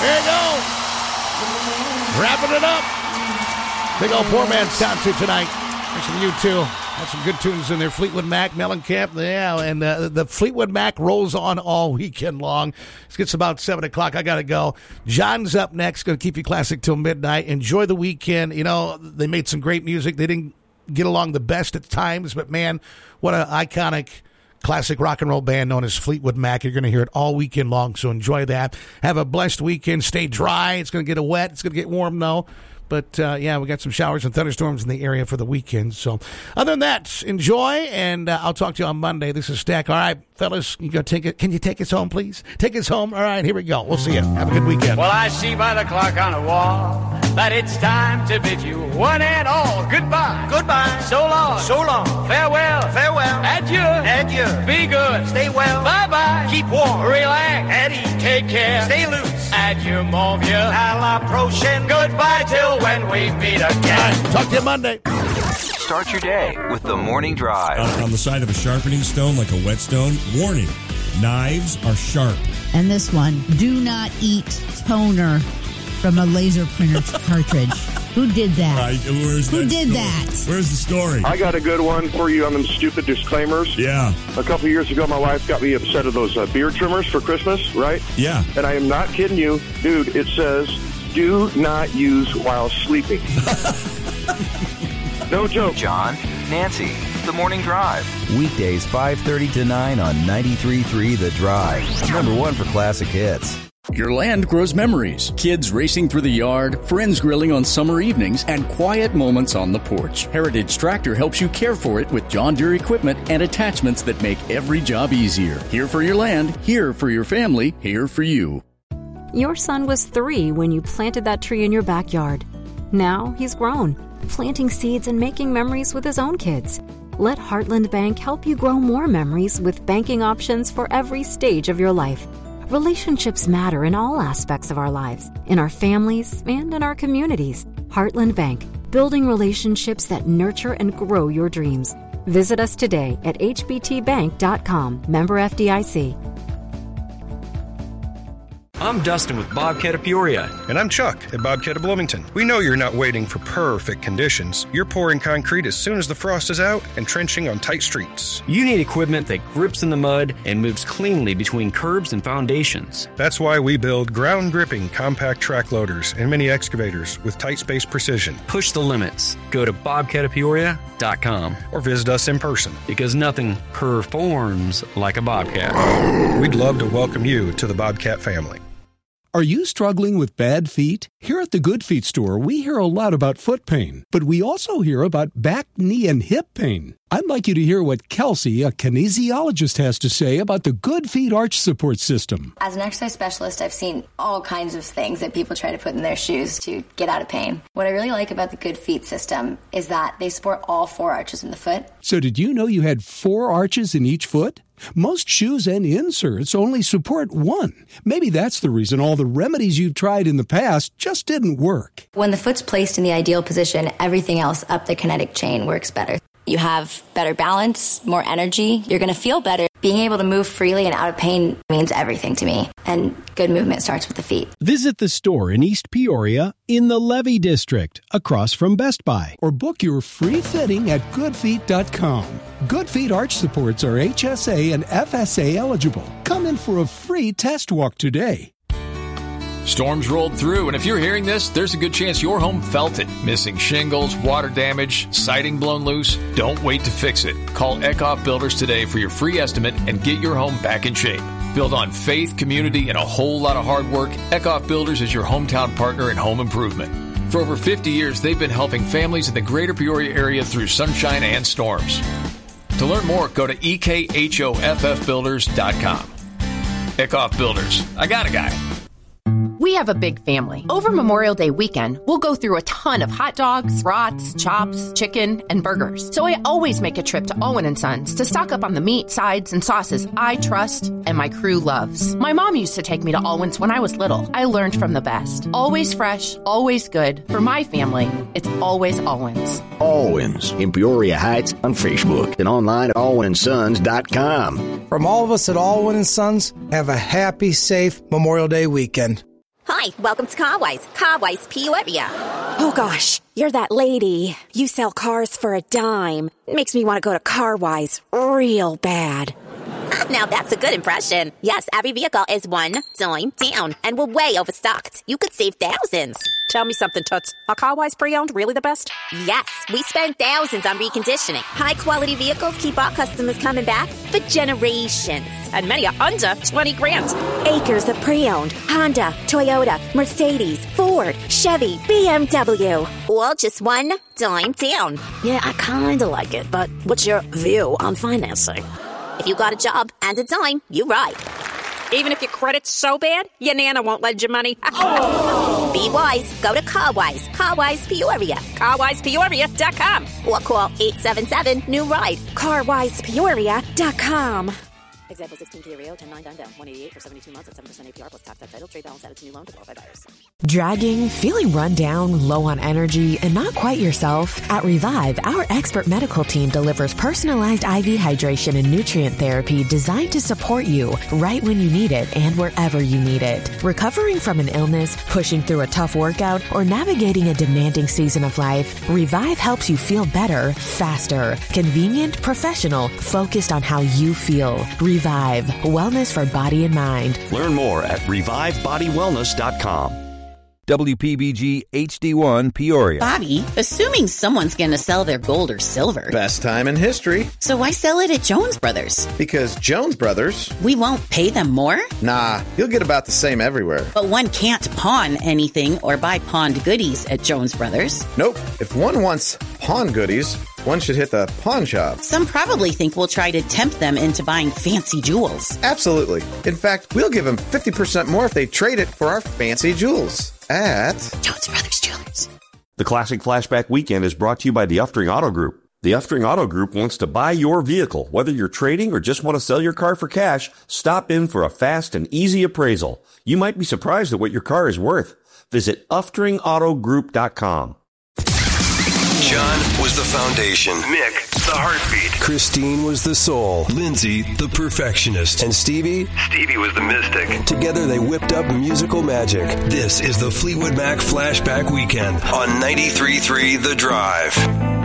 There you go. Wrapping it up. Big old poor man's concert tonight. Thanks from you too. Got some good tunes in there. Fleetwood Mac, Mellencamp, yeah, and the Fleetwood Mac rolls on all weekend long. It gets about 7 o'clock. I got to go. John's up next. Going to keep you classic till midnight. Enjoy the weekend. You know, they made some great music. They didn't get along the best at times, but man, what an iconic classic rock and roll band known as Fleetwood Mac. You're going to hear it all weekend long, so enjoy that. Have a blessed weekend. Stay dry. It's going to get wet. It's going to get warm, though. But, yeah, we got some showers and thunderstorms in the area for the weekend. So, other than that, enjoy, and I'll talk to you on Monday. This is Stack. All right, fellas, you go take it. Can you take us home, please? Take us home. All right, here we go. We'll see you. Have a good weekend. Well, I see by the clock on the wall that it's time to bid you one and all goodbye. Goodbye. So long. So long. Farewell. Farewell. Adieu. Adieu. Be good. Stay well. Bye-bye. Keep warm. Relax. At ease. Take care. Stay loose. Adieu, mon vieux. À la prochaine. Goodbye till when we meet again. All right, talk to you Monday. Start your day with the Morning Drive. On the side of a sharpening stone, like a whetstone, warning, knives are sharp. And this one, do not eat toner from a laser printer cartridge. Who did that? Who did that? Where's the story? I got a good one for you on them stupid disclaimers. Yeah. A couple years ago, my wife got me a set of those beard trimmers for Christmas, right? Yeah. And I am not kidding you. Dude, it says, do not use while sleeping. No joke. John, Nancy, The Morning Drive. Weekdays 5:30 to 9 on 93.3 The Drive. Number one for classic hits. Your land grows memories. Kids racing through the yard, friends grilling on summer evenings, and quiet moments on the porch. Heritage Tractor helps you care for it with John Deere equipment and attachments that make every job easier. Here for your land, here for your family, here for you. Your son was 3 when you planted that tree in your backyard. Now he's grown, planting seeds and making memories with his own kids. Let Heartland Bank help you grow more memories with banking options for every stage of your life. Relationships matter in all aspects of our lives, in our families and in our communities. Heartland Bank, building relationships that nurture and grow your dreams. Visit us today at hbtbank.com, member FDIC. I'm Dustin with Bobcat of Peoria. And I'm Chuck at Bobcat of Bloomington. We know you're not waiting for perfect conditions. You're pouring concrete as soon as the frost is out and trenching on tight streets. You need equipment that grips in the mud and moves cleanly between curbs and foundations. That's why we build ground-gripping compact track loaders and mini excavators with tight space precision. Push the limits. Go to bobcatofpeoria.com or visit us in person. Because nothing performs like a Bobcat. We'd love to welcome you to the Bobcat family. Are you struggling with bad feet? Here at the Good Feet store, we hear a lot about foot pain, but we also hear about back, knee, and hip pain. I'd like you to hear what Kelsey, a kinesiologist, has to say about the Good Feet Arch Support System. As an exercise specialist, I've seen all kinds of things that people try to put in their shoes to get out of pain. What I really like about the Good Feet system is that they support all 4 arches in the foot. So did you know you had 4 arches in each foot? Most shoes and inserts only support 1. Maybe that's the reason all the remedies you've tried in the past just didn't work. When the foot's placed in the ideal position, everything else up the kinetic chain works better. You have better balance, more energy. You're going to feel better. Being able to move freely and out of pain means everything to me. And good movement starts with the feet. Visit the store in East Peoria in the Levy District, across from Best Buy. Or book your free fitting at goodfeet.com. Good Feet Arch Supports are HSA and FSA eligible. Come in for a free test walk today. Storms rolled through, and if you're hearing this, there's a good chance your home felt it. Missing shingles, water damage, siding blown loose. Don't wait to fix it. Call Eckhoff Builders today for your free estimate and get your home back in shape. Built on faith, community, and a whole lot of hard work, Eckhoff Builders is your hometown partner in home improvement. For over 50 years, they've been helping families in the greater Peoria area through sunshine and storms. To learn more, go to ekhoffbuilders.com. Eckhoff Builders. I got a guy. We have a big family. Over Memorial Day weekend, we'll go through a ton of hot dogs, brats, chops, chicken, and burgers. So I always make a trip to Owen & Sons to stock up on the meat, sides, and sauces I trust and my crew loves. My mom used to take me to Alwyn's when I was little. I learned from the best. Always fresh, always good. For my family, it's always Alwyn's. Alwyn's in Peoria Heights on Facebook and online at alwynsons.com. From all of us at Alwyn & Sons, have a happy, safe Memorial Day weekend. Hi, Hi, welcome to Carwise. Carwise Peoria. Oh gosh, you're that lady. You sell cars for a dime. Makes me want to go to Carwise real bad. Now that's a good impression. Yes, every vehicle is one dime down, and we're way overstocked. You could save thousands. Tell me something, Toots. Are Carwise pre-owned really the best? Yes, we spend thousands on reconditioning. High-quality vehicles keep our customers coming back for generations. And many are under 20 grand. Acres of pre-owned. Honda, Toyota, Mercedes, Ford, Chevy, BMW. All just one dime down. Yeah, I kind of like it, but what's your view on financing? If you got a job and a dime, you ride. Even if your credit's so bad, your Nana won't lend you money. Be wise. Go to Carwise. Carwise Peoria. CarwisePeoria.com. Or call 877-NEW-RIDE. CarwisePeoria.com. Example 16 Kia Rio, 10-9 down, 188 for 72 months at 7% APR plus tax at title. Trade balance added to new loan to qualify buyers. Dragging, feeling run down, low on energy, and not quite yourself? At Revive, our expert medical team delivers personalized IV hydration and nutrient therapy designed to support you right when you need it and wherever you need it. Recovering from an illness, pushing through a tough workout, or navigating a demanding season of life, Revive helps you feel better, faster, convenient, professional, focused on how you feel. Revive. Wellness for body and mind. Learn more at revivebodywellness.com. WPBG HD1 Peoria. Bobby, assuming someone's going to sell their gold or silver. Best time in history. So why sell it at Jones Brothers? Because Jones Brothers... We won't pay them more? Nah, you'll get about the same everywhere. But one can't pawn anything or buy pawned goodies at Jones Brothers. Nope. If one wants pawn goodies, one should hit the pawn shop. Some probably think we'll try to tempt them into buying fancy jewels. Absolutely. In fact, we'll give them 50% more if they trade it for our fancy jewels. At Jones Brothers Jewelers. The Classic Flashback Weekend is brought to you by the Uftring Auto Group. The Uftring Auto Group wants to buy your vehicle. Whether you're trading or just want to sell your car for cash, stop in for a fast and easy appraisal. You might be surprised at what your car is worth. Visit UftringAutoGroup.com. John was the foundation. Mick, the heartbeat. Christine was the soul. Lindsay, the perfectionist. And Stevie was the mystic. Together they whipped up musical magic. This is the Fleetwood Mac Flashback Weekend on 93.3 The Drive.